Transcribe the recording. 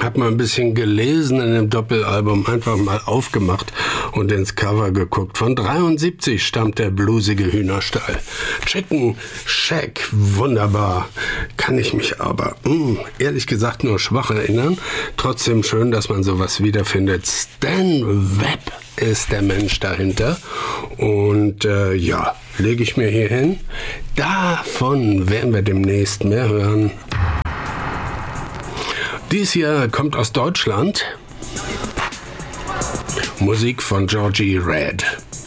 habe mal ein bisschen gelesen in dem Doppelalbum, einfach mal aufgemacht und ins Cover geguckt. Von 73 stammt der bluesige Hühnerstall. Chicken Shack, wunderbar. Kann ich mich aber ehrlich gesagt nur schwach erinnern. Trotzdem schön, dass man sowas wiederfindet. Stan Webb ist der Mensch dahinter. Und ja, lege ich mir hier hin. Davon werden wir demnächst mehr hören. Dies hier kommt aus Deutschland. Musik von Georgie Red.